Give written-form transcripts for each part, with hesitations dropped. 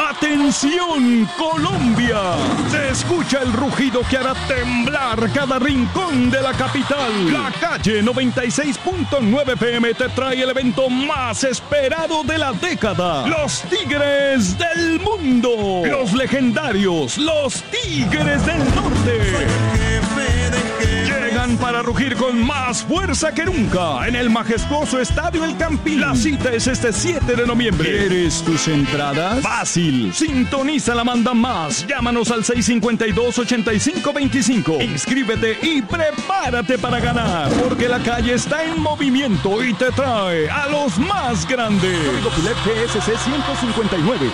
¡Atención, Colombia! Se escucha el rugido que hará temblar cada rincón de la capital. La Calle 96.9 PM te trae el evento más esperado de la década. Los Tigres del Mundo. Los legendarios, los Tigres del Norte. Llegan para rugir con más fuerza que nunca en el majestuoso Estadio El Campín. La cita es este 7 de noviembre. ¿Quieres tus entradas? Fácil. Sintoniza la Manda Más. Llámanos al 652-8525. Inscríbete y prepárate para ganar, porque la calle está en movimiento y te trae a los más grandes. Código PILET GSC 159.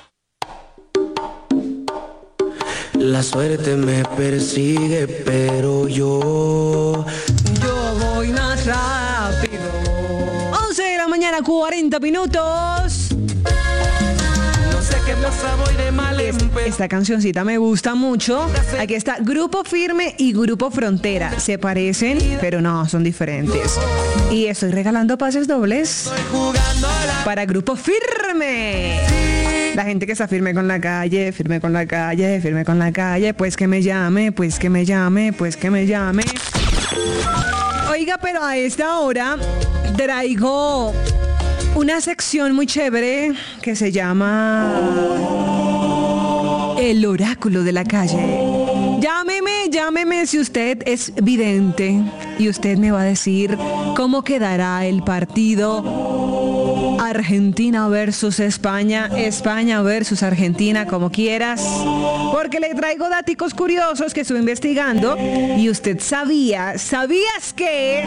La suerte me persigue, pero yo voy más rápido. 11 de la mañana, 40 minutos. No sé qué pasa, voy de mal en peor. Esta cancioncita me gusta mucho. Aquí está Grupo Firme y Grupo Frontera. Se parecen, pero no, son diferentes. Y estoy regalando pases dobles para Grupo Firme. La gente que está firme con la calle, firme con la calle, firme con la calle, pues que me llame, pues que me llame, pues que me llame. Oiga, pero a esta hora traigo una sección muy chévere que se llama El Oráculo de la Calle. Llámeme si usted es vidente y usted me va a decir cómo quedará el partido Argentina versus España, España versus Argentina, como quieras, porque le traigo datos curiosos que estuve investigando. Y usted ¿sabías que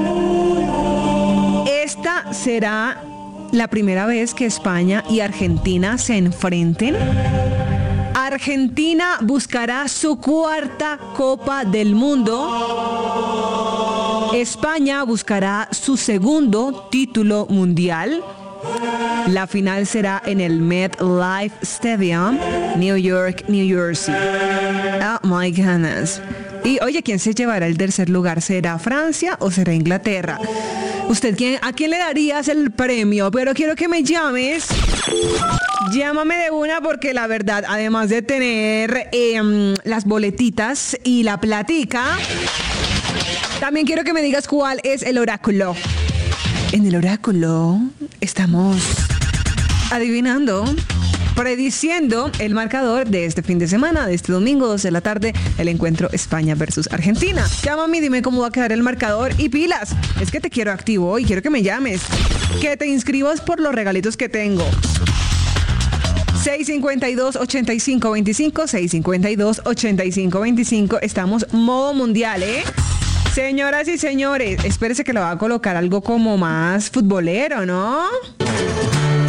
esta será la primera vez que España y Argentina se enfrenten? Argentina buscará su cuarta Copa del Mundo. España buscará su segundo título mundial. La final será en el MetLife Stadium, New York, New Jersey. Oh my goodness. Y oye, ¿quién se llevará el tercer lugar? ¿Será Francia o será Inglaterra? ¿A quién le darías el premio? Pero quiero que me llames. Llámame de una, porque la verdad, además de tener las boletitas y la platica, también quiero que me digas cuál es el oráculo. En el oráculo estamos adivinando, prediciendo el marcador de este fin de semana, de este domingo, 12 de la tarde, el encuentro España versus Argentina. Llámame y dime cómo va a quedar el marcador. Y pilas, es que te quiero activo y quiero que me llames, que te inscribas por los regalitos que tengo. 652-8525, 652-8525. Estamos modo mundial, ¿eh? Señoras y señores, espérese que le va a colocar algo como más futbolero, ¿no?